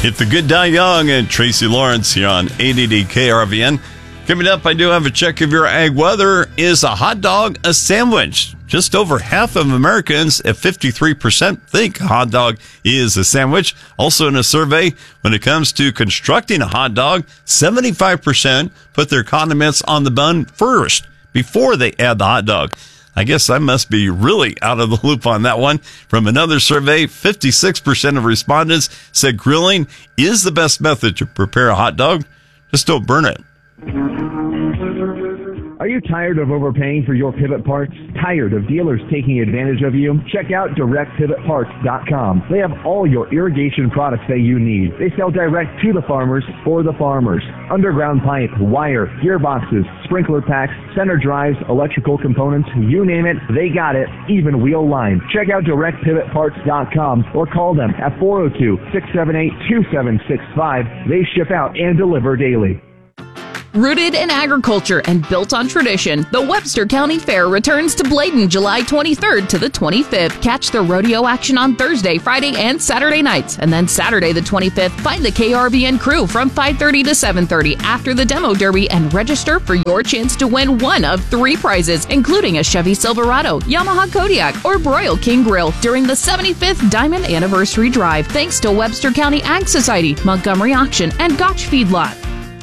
If the Good Die Young and Tracy Lawrence here on 80 KRVN. Coming up, I do have a check of your ag weather. Is a hot dog a sandwich? Just over half of Americans at 53% think a hot dog is a sandwich. Also in a survey, when it comes to constructing a hot dog, 75% put their condiments on the bun first before they add the hot dog. I guess I must be really out of the loop on that one. From another survey, 56% of respondents said grilling is the best method to prepare a hot dog. Just don't burn it. Are you tired of overpaying for your pivot parts? Tired of dealers taking advantage of you? Check out DirectPivotParts.com. They have all your irrigation products that you need. They sell direct to the farmers for the farmers. Underground pipe, wire, gearboxes, sprinkler packs, center drives, electrical components, you name it, they got it, even wheel line. Check out DirectPivotParts.com or call them at 402-678-2765. They ship out and deliver daily. Rooted in agriculture and built on tradition, the Webster County Fair returns to Bladen July 23rd to the 25th. Catch the rodeo action on Thursday, Friday, and Saturday nights. And then Saturday the 25th, find the KRVN crew from 5:30 to 7:30 after the demo derby and register for your chance to win one of 3 prizes, including a Chevy Silverado, Yamaha Kodiak, or Broil King Grill during the 75th Diamond Anniversary Drive. Thanks to Webster County Ag Society, Montgomery Auction, and Gotch Feedlot.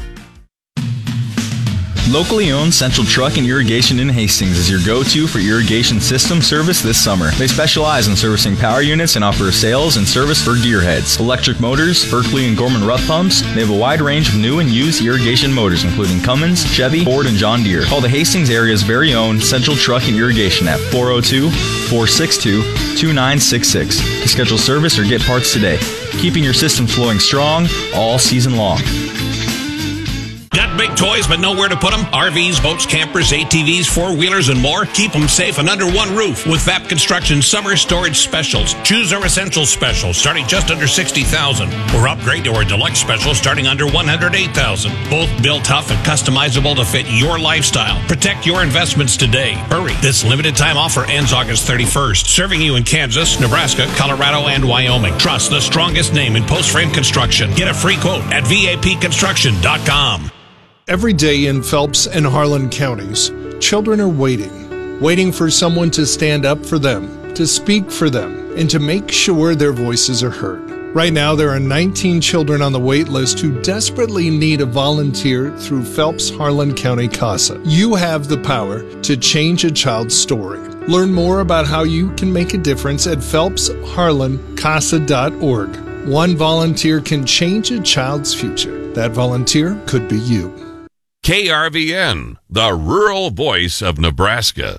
Locally owned Central Truck and Irrigation in Hastings is your go-to for irrigation system service this summer. They specialize in servicing power units and offer sales and service for gearheads, electric motors, Berkeley and Gorman Rough pumps. They have a wide range of new and used irrigation motors, including Cummins, Chevy, Ford, and John Deere. Call the Hastings area's very own Central Truck and Irrigation at 402-462-2966 to schedule service or get parts today, keeping your system flowing strong all season long. Got big toys but nowhere to put them? RVs, boats, campers, ATVs, four-wheelers, and more? Keep them safe and under one roof with VAP Construction Summer Storage Specials. Choose our Essential Special starting just under $60,000 or upgrade to our Deluxe Special starting under $108,000. Both built tough and customizable to fit your lifestyle. Protect your investments today. Hurry. This limited time offer ends August 31st. Serving you in Kansas, Nebraska, Colorado, and Wyoming. Trust the strongest name in post-frame construction. Get a free quote at VAPconstruction.com. Every day in Phelps and Harlan counties, children are waiting for someone to stand up for them, to speak for them, and to make sure their voices are heard. Right now, there are 19 children on the wait list who desperately need a volunteer through Phelps Harlan County CASA. You have the power to change a child's story. Learn more about how you can make a difference at phelpsharlancasa.org. One volunteer can change a child's future. That volunteer could be you. KRVN, the rural voice of Nebraska.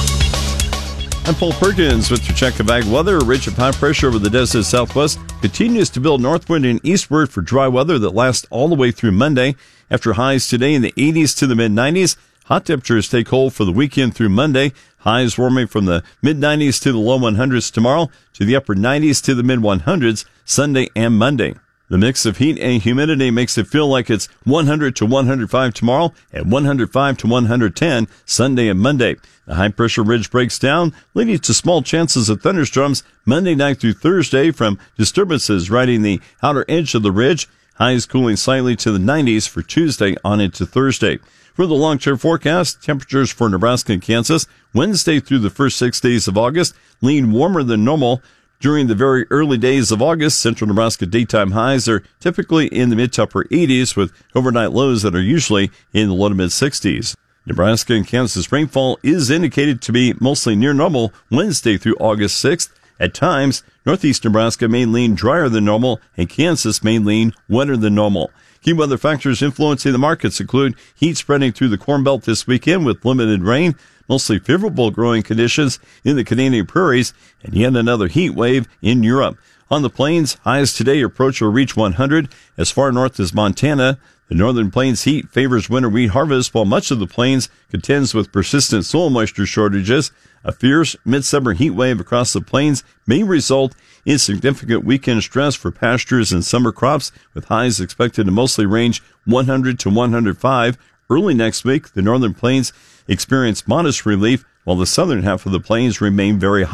I'm Paul Perkins with your check of ag weather. A ridge of high pressure over the desert southwest continues to build northward and eastward for dry weather that lasts all the way through Monday. After highs today in the 80s to the mid-90s, hot temperatures take hold for the weekend through Monday. Highs warming from the mid-90s to the low 100s tomorrow to the upper 90s to the mid-100s Sunday and Monday. The mix of heat and humidity makes it feel like it's 100 to 105 tomorrow and 105 to 110 Sunday and Monday. The high-pressure ridge breaks down, leading to small chances of thunderstorms Monday night through Thursday from disturbances riding the outer edge of the ridge. Highs cooling slightly to the 90s for Tuesday on into Thursday. For the long-term forecast, temperatures for Nebraska and Kansas Wednesday through the first 6 days of August lean warmer than normal. During the very early days of August, central Nebraska daytime highs are typically in the mid to upper 80s with overnight lows that are usually in the low to mid 60s. Nebraska and Kansas rainfall is indicated to be mostly near normal Wednesday through August 6th. At times, northeast Nebraska may lean drier than normal and Kansas may lean wetter than normal. Key weather factors influencing the markets include heat spreading through the Corn Belt this weekend with limited rain, mostly favorable growing conditions in the Canadian prairies, and yet another heat wave in Europe. On the plains, highs today approach or reach 100 as far north as Montana. The northern plains heat favors winter wheat harvest, while much of the plains contends with persistent soil moisture shortages. A fierce midsummer heat wave across the plains may result in significant weekend stress for pastures and summer crops, with highs expected to mostly range 100 to 105. Early next week, the northern plains experience modest relief, while the southern half of the plains remain very hot.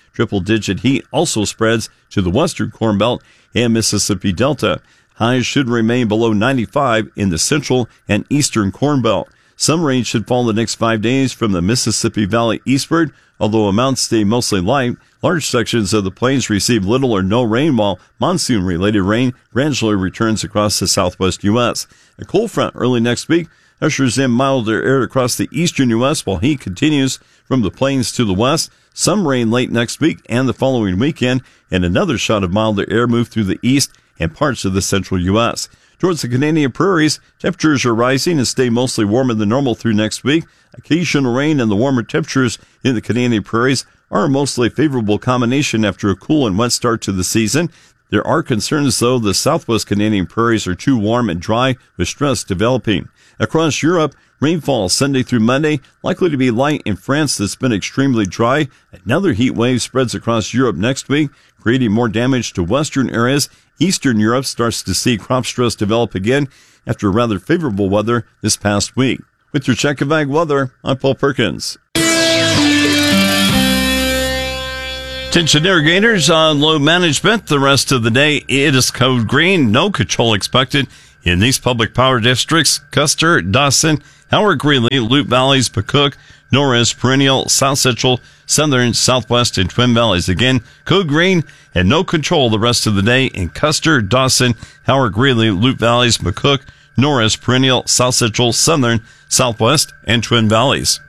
Triple-digit heat also spreads to the western Corn Belt and Mississippi Delta. Highs should remain below 95 in the central and eastern Corn Belt. Some rain should fall the next 5 days from the Mississippi Valley eastward, although amounts stay mostly light. Large sections of the plains receive little or no rain, while monsoon-related rain gradually returns across the southwest U.S. A cold front early next week ushers in milder air across the eastern U.S., while heat continues from the plains to the west. Some rain late next week and the following weekend, and another shot of milder air move through the east and parts of the central U.S. Towards the Canadian prairies, temperatures are rising and stay mostly warmer than normal through next week. Occasional rain and the warmer temperatures in the Canadian prairies are a mostly favorable combination after a cool and wet start to the season. There are concerns, though, the southwest Canadian prairies are too warm and dry with stress developing. Across Europe, rainfall Sunday through Monday likely to be light in France that's been extremely dry. Another heat wave spreads across Europe next week, creating more damage to western areas. Eastern Europe starts to see crop stress develop again after rather favorable weather this past week. With your check of ag weather, I'm Paul Perkins. Attention irrigators on load management. The rest of the day, it is code green. No control expected in these public power districts: Custer, Dawson, Howard, Greeley, Loup Valleys, Pacook, Norris, Perennial, South Central, Southern, Southwest, and Twin Valleys. Again, code green and no control the rest of the day in Custer, Dawson, Howard, Greeley, Loup Valleys, Pacook, Norris, Perennial, South Central, Southern, Southwest, and Twin Valleys.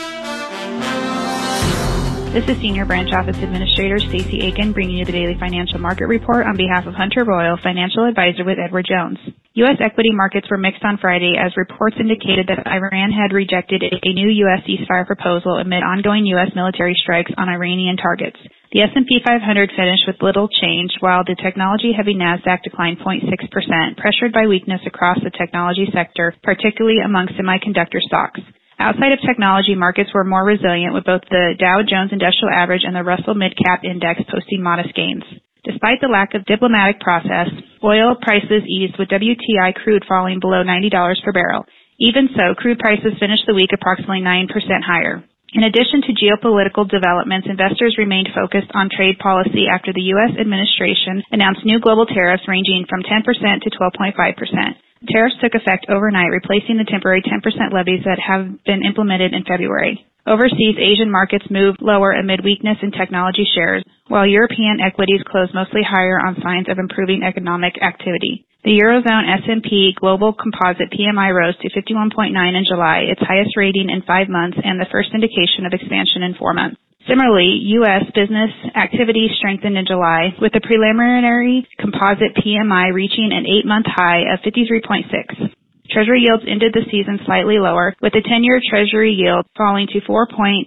This is Senior Branch Office Administrator Stacey Aiken bringing you the Daily Financial Market Report on behalf of Hunter Royal, Financial Advisor with Edward Jones. U.S. equity markets were mixed on Friday as reports indicated that Iran had rejected a new U.S. ceasefire proposal amid ongoing U.S. military strikes on Iranian targets. The S&P 500 finished with little change, while the technology-heavy NASDAQ declined 0.6%, pressured by weakness across the technology sector, particularly among semiconductor stocks. Outside of technology, markets were more resilient, with both the Dow Jones Industrial Average and the Russell Midcap Index posting modest gains. Despite the lack of diplomatic process, oil prices eased, with WTI crude falling below $90 per barrel. Even so, crude prices finished the week approximately 9% higher. In addition to geopolitical developments, investors remained focused on trade policy after the U.S. administration announced new global tariffs ranging from 10% to 12.5%. Tariffs took effect overnight, replacing the temporary 10% levies that have been implemented in February. Overseas, Asian markets moved lower amid weakness in technology shares, while European equities closed mostly higher on signs of improving economic activity. The Eurozone S&P Global Composite PMI rose to 51.9 in July, its highest rating in 5 months and the first indication of expansion in 4 months. Similarly, U.S. business activity strengthened in July, with the preliminary composite PMI reaching an 8-month high of 53.6. Treasury yields ended the season slightly lower, with the 10-year Treasury yield falling to 4.68%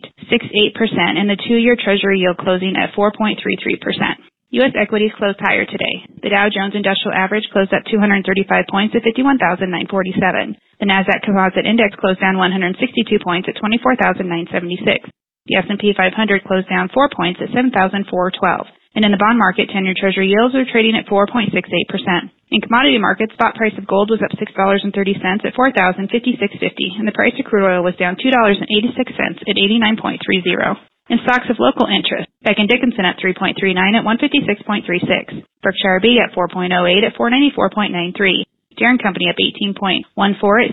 and the 2-year Treasury yield closing at 4.33%. U.S. equities closed higher today. The Dow Jones Industrial Average closed up 235 points at 51,947. The NASDAQ Composite Index closed down 162 points at 24,976. The S&P 500 closed down 4 points at 7,412. And in the bond market, 10-year Treasury yields are trading at 4.68%. In commodity markets, spot price of gold was up $6.30 at $4,056.50, and the price of crude oil was down $2.86 at $89.30. In stocks of local interest, Becton Dickinson at 3.39 at 156.36, Berkshire B at 4.08 at 494.93, Deere & Company up 18.14 at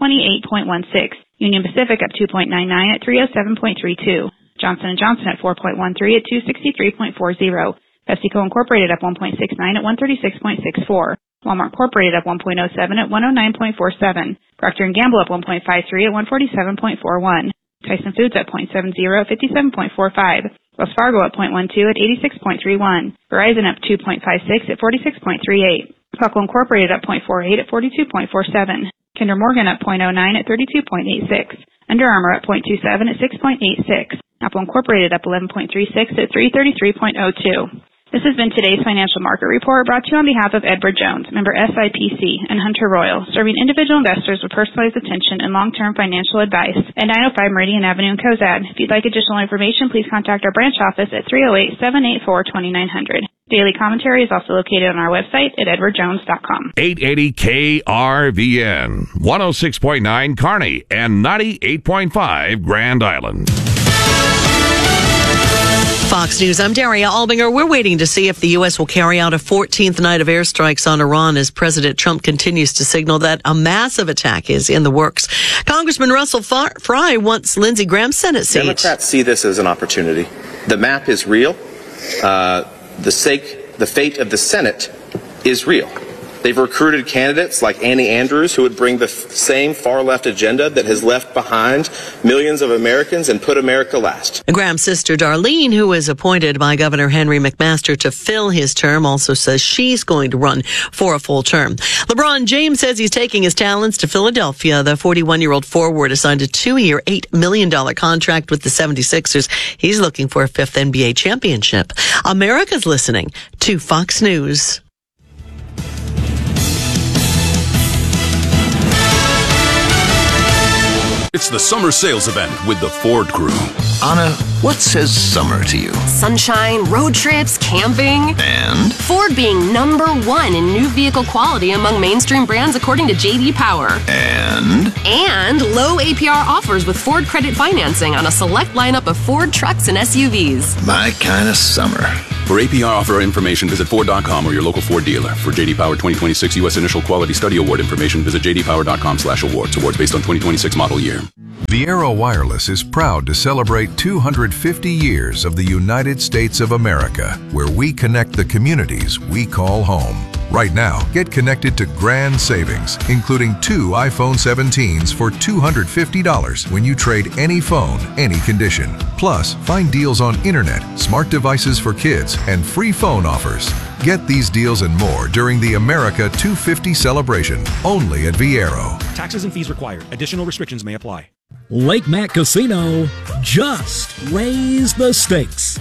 628.16, Union Pacific up 2.99 at 307.32, Johnson & Johnson at 4.13 at 263.40, PepsiCo Incorporated up 1.69 at 136.64, Walmart Incorporated up 1.07 at 109.47, Procter & Gamble up 1.53 at 147.41, Tyson Foods at 0.70 at 57.45, Wells Fargo at 0.12 at 86.31, Verizon up 2.56 at 46.38, Buckle Incorporated up 0.48 at 42.47, Kinder Morgan up 0.09 at 32.86, Under Armour up 0.27 at 6.86, Apple Incorporated up 11.36 at 333.02. This has been today's Financial Market Report, brought to you on behalf of Edward Jones, member SIPC, and Hunter Royal, serving individual investors with personalized attention and long-term financial advice at 905 Meridian Avenue in Cozad. If you'd like additional information, please contact our branch office at 308-784-2900. Daily commentary is also located on our website at edwardjones.com. 880 KRVN, 106.9 Kearney, and 98.5 Grand Island. Fox News, I'm Daria Albinger. We're waiting to see if the U.S. will carry out a 14th night of airstrikes on Iran as President Trump continues to signal that a massive attack is in the works. Congressman Russell Fry wants Lindsey Graham's Senate seat. Democrats see this as an opportunity. The map is real. The fate of the Senate is real. They've recruited candidates like Annie Andrews, who would bring the same far-left agenda that has left behind millions of Americans and put America last. Graham's sister Darlene, who was appointed by Governor Henry McMaster to fill his term, also says she's going to run for a full term. LeBron James says he's taking his talents to Philadelphia. The 41-year-old forward assigned a 2-year, $8 million contract with the 76ers. He's looking for a 5th NBA championship. America's listening to Fox News. It's the summer sales event with the Ford Crew. Anna, what says summer to you? Sunshine, road trips, camping. And? Ford being #1 in new vehicle quality among mainstream brands according to J.D. Power. And? And low APR offers with Ford Credit Financing on a select lineup of Ford trucks and SUVs. My kind of summer. For APR offer information, visit Ford.com or your local Ford dealer. For J.D. Power 2026 U.S. Initial Quality Study Award information, visit jdpower.com/awards. Awards based on 2026 model year. Viaero Wireless is proud to celebrate 250 years of the United States of America, where we connect the communities we call home. Right now, get connected to grand savings, including 2 iPhone 17s for $250 when you trade any phone, any condition. Plus, find deals on internet, smart devices for kids, and free phone offers. Get these deals and more during the America 250 celebration, only at Viaero. Taxes and fees required. Additional restrictions may apply. Lake Mac Casino just raised the stakes.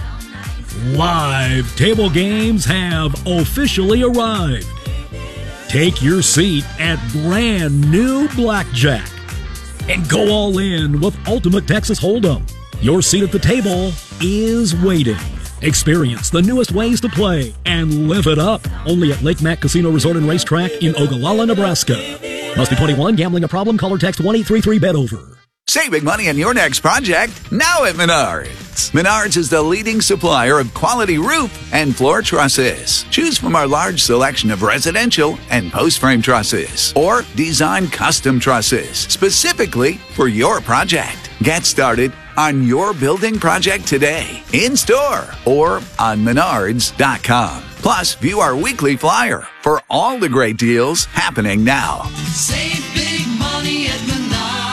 Live table games have officially arrived. Take your seat at brand new Blackjack and go all in with Ultimate Texas Hold'em. Your seat at the table is waiting. Experience the newest ways to play and live it up. Only at Lake Mac Casino Resort and Racetrack in Ogallala, Nebraska. Must be 21. Gambling a problem? Call or text 1-833-BET-OVER. Saving money on your next project now at Menards. Menards is the leading supplier of quality roof and floor trusses. Choose from our large selection of residential and post-frame trusses or design custom trusses specifically for your project. Get started on your building project today, in-store or on Menards.com. Plus, view our weekly flyer for all the great deals happening now. Save big money at Menards.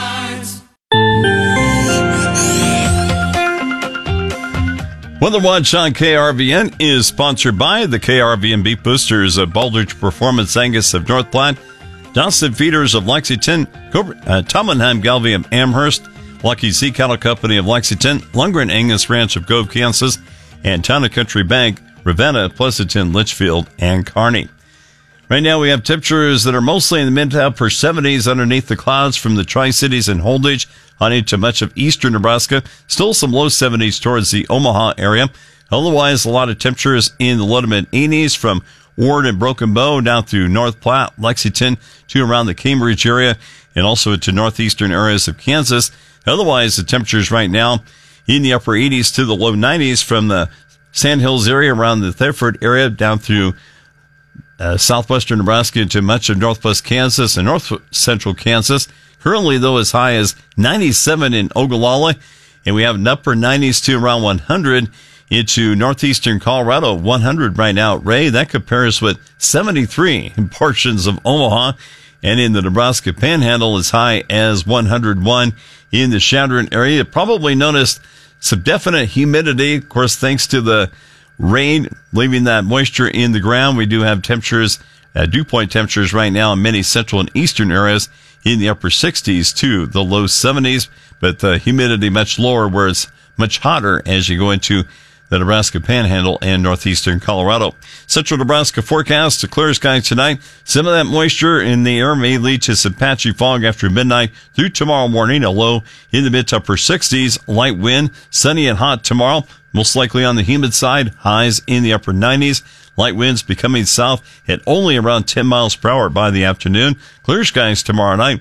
Weather Watch on KRVN is sponsored by the KRVN Beef Boosters of Baldrige Performance Angus of North Platte, Dawson Feeders of Lexington, Tomlinheim Galvey of Amherst, Lucky Sea Cattle Company of Lexington, Lundgren Angus Ranch of Gove, Kansas, and Town & Country Bank, Ravenna, Pleasanton, Litchfield, and Kearney. Right now we have temperatures that are mostly in the mid to upper 70s underneath the clouds from the Tri-Cities and Holdridge on into much of eastern Nebraska. Still some low 70s towards the Omaha area. Otherwise, a lot of temperatures in the low to mid 80s from Ward and Broken Bow down through North Platte, Lexington to around the Cambridge area and also into northeastern areas of Kansas. Otherwise, the temperatures right now in the upper 80s to the low 90s from the Sandhills area around the Thetford area down through southwestern Nebraska into much of northwest Kansas and north central Kansas. Currently, though, as high as 97 in Ogallala, and we have an upper 90s to around 100 into northeastern Colorado, 100 right now at Ray. That compares with 73 in portions of Omaha, and in the Nebraska Panhandle as high as 101 in the Chadron area. Probably noticed some definite humidity, of course, thanks to the rain, leaving that moisture in the ground. We do have temperatures, dew point temperatures right now in many central and eastern areas in the upper 60s to the low 70s, but the humidity much lower where it's much hotter as you go into the Nebraska Panhandle and northeastern Colorado. Central Nebraska forecast, a clear sky tonight. Some of that moisture in the air may lead to some patchy fog after midnight through tomorrow morning. A low in the mid to upper 60s, light wind, sunny and hot tomorrow. Most likely on the humid side, highs in the upper 90s. Light winds becoming south at only around 10 miles per hour by the afternoon. Clear skies tomorrow night.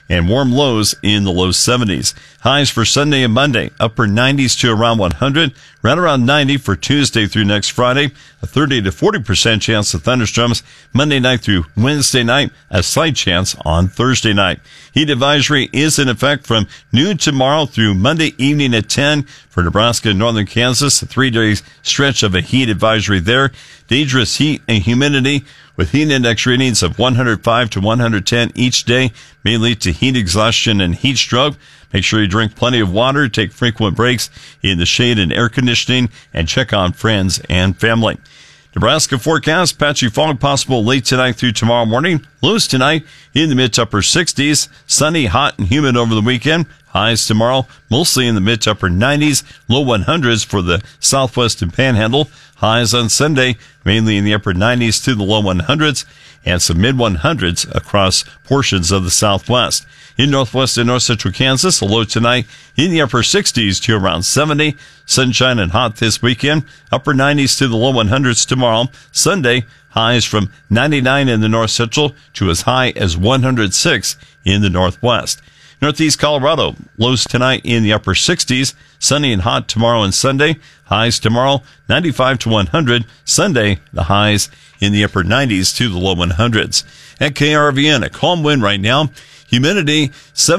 and warm lows in the low 70s. Highs for Sunday and Monday, upper 90s to around 100, right around 90 for Tuesday through next Friday, a 30 to 40% chance of thunderstorms Monday night through Wednesday night, a slight chance on Thursday night. Heat advisory is in effect from noon tomorrow through Monday evening at 10 for Nebraska and northern Kansas, a 3-day stretch of a heat advisory there. Dangerous heat and humidity with heat index readings of 105 to 110 each day may lead to heat exhaustion and heat stroke. Make sure you drink plenty of water, take frequent breaks in the shade and air conditioning, and check on friends and family. Nebraska forecast, patchy fog possible late tonight through tomorrow morning. Lows tonight in the mid to upper 60s. Sunny, hot, and humid over the weekend. Highs tomorrow mostly in the mid to upper 90s. Low 100s for the southwest and panhandle. Highs on Sunday mainly in the upper 90s to the low 100s. And some mid 100s across portions of the southwest. In northwest and north central Kansas, a low tonight in the upper 60s to around 70. Sunshine and hot this weekend. Upper 90s to the low 100s tomorrow. Sunday, highs from 99 in the north central to as high as 106 in the northwest. Northeast Colorado, lows tonight in the upper 60s. Sunny and hot tomorrow and Sunday. Highs tomorrow, 95 to 100. Sunday, the highs in the upper 90s to the low 100s. At KRVN, a calm wind right now. Humidity,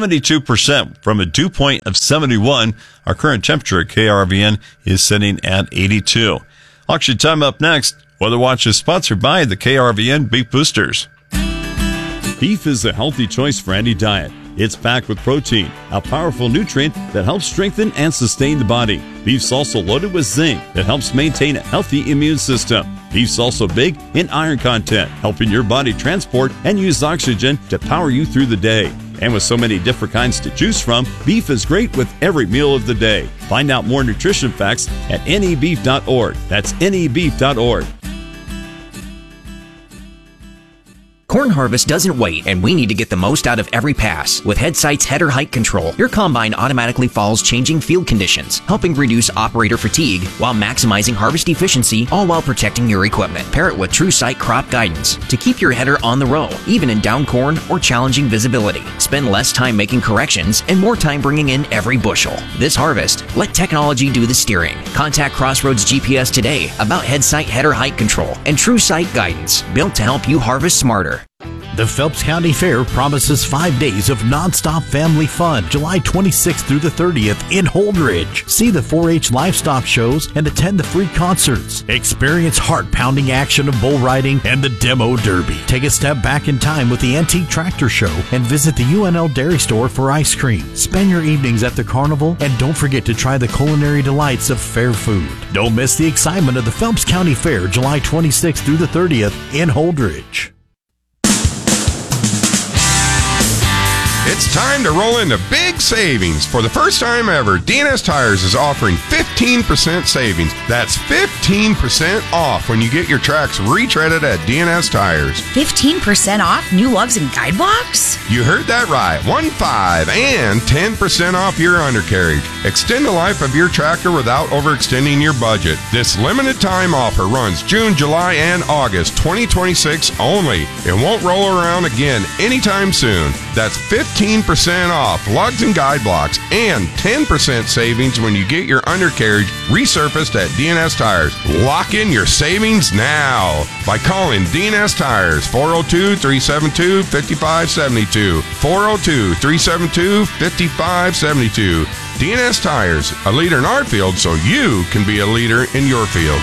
72% from a dew point of 71. Our current temperature at KRVN is sitting at 82. Auction time up next. Weather Watch is sponsored by the KRVN Beef Boosters. Beef is a healthy choice for any diet. It's packed with protein, a powerful nutrient that helps strengthen and sustain the body. Beef's also loaded with zinc that helps maintain a healthy immune system. Beef's also big in iron content, helping your body transport and use oxygen to power you through the day. And with so many different kinds to choose from, beef is great with every meal of the day. Find out more nutrition facts at nebeef.org. That's nebeef.org. Corn harvest doesn't wait, and we need to get the most out of every pass. With Headsight's header height control, your combine automatically follows changing field conditions, helping reduce operator fatigue while maximizing harvest efficiency, all while protecting your equipment. Pair it with TrueSight crop guidance to keep your header on the row, even in down corn or challenging visibility. Spend less time making corrections and more time bringing in every bushel. This harvest, let technology do the steering. Contact Crossroads GPS today about Headsight header height control and TrueSight guidance, built to help you harvest smarter. The Phelps County Fair promises 5 days of nonstop family fun, July 26th through the 30th in Holdridge. See the 4-H livestock shows and attend the free concerts. Experience heart-pounding action of bull riding and the Demo Derby. Take a step back in time with the Antique Tractor Show and visit the UNL Dairy Store for ice cream. Spend your evenings at the carnival and don't forget to try the culinary delights of fair food. Don't miss the excitement of the Phelps County Fair, July 26th through the 30th in Holdridge. It's time to roll into big savings. For the first time ever, D&S Tires is offering 15% savings. That's 15% off when you get your tracks retreaded at D&S Tires. 15% off new lugs and guide blocks? You heard that right. 15 and 10% off your undercarriage. Extend the life of your tractor without overextending your budget. This limited time offer runs June, July, and August 2026 only. It won't roll around again anytime soon. That's 15% off lugs and guide blocks and 10% savings when you get your undercarriage resurfaced at D&S Tires. Lock in your savings now by calling D&S Tires 402-372-5572. 402-372-5572. D&S Tires, a leader in our field so you can be a leader in your field.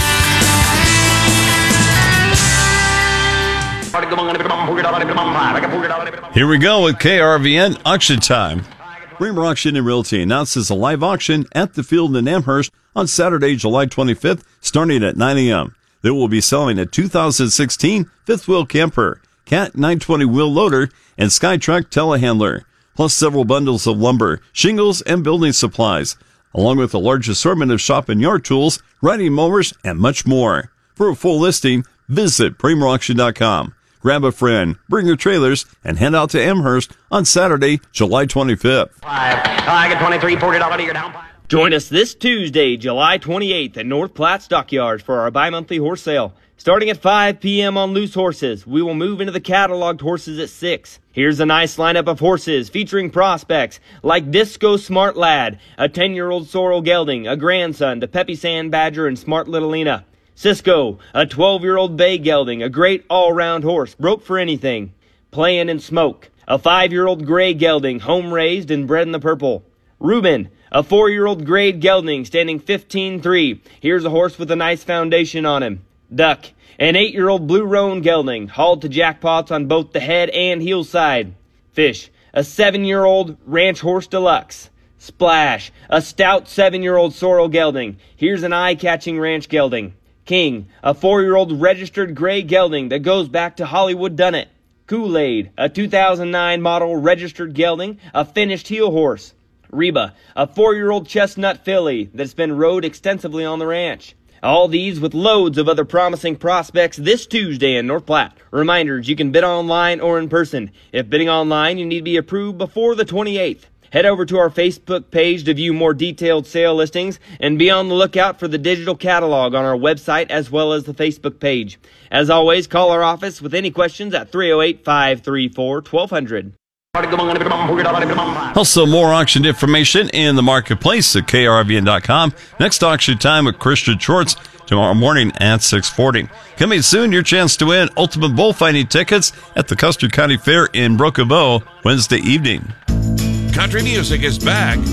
Here we go with KRVN Auction Time. Bremer Auction and Realty announces a live auction at the field in Amherst on Saturday, July 25th, starting at 9 a.m. They will be selling a 2016 fifth wheel camper, Cat 920 wheel loader, and SkyTruck telehandler, plus several bundles of lumber, shingles, and building supplies, along with a large assortment of shop and yard tools, riding mowers, and much more. For a full listing, visit BremerAuction.com. Grab a friend, bring your trailers, and head out to Amherst on Saturday, July 25th. I get $23, $40 to your down. Join us this Tuesday, July 28th at North Platte Stockyards for our bi-monthly horse sale. Starting at 5 p.m. on Loose Horses, we will move into the cataloged horses at 6. Here's a nice lineup of horses featuring prospects like Disco Smart Lad, a 10-year-old Sorrel Gelding, a grandson to Peppy Sand Badger and Smart Little Lena. Cisco, a 12-year-old Bay Gelding, a great all-round horse, broke for anything. Playin' and Smoke, a 5-year-old Gray Gelding, home-raised and bred in the purple. Reuben, a 4-year-old grade gelding standing 15-3. Here's a horse with a nice foundation on him. Duck, an 8-year-old Blue Roan gelding, hauled to jackpots on both the head and heel side. Fish, a 7-year-old Ranch Horse Deluxe. Splash, a stout 7-year-old Sorrel gelding. Here's an eye-catching ranch gelding. King, a 4-year-old registered gray gelding that goes back to Hollywood Dunnett. Kool-Aid, a 2009 model registered gelding, a finished heel horse. Reba, a 4-year-old chestnut filly that's been rode extensively on the ranch. All these with loads of other promising prospects this Tuesday in North Platte. Reminders, you can bid online or in person. If bidding online, you need to be approved before the 28th. Head over to our Facebook page to view more detailed sale listings and be on the lookout for the digital catalog on our website as well as the Facebook page. As always, call our office with any questions at 308-534-1200. Also, more auction information in the marketplace at krvn.com. Next auction time with Christian Schwartz tomorrow morning at 6:40. Coming soon, your chance to win Ultimate Bullfighting tickets at the Custer County Fair in Broken Bow Wednesday evening. Country music is back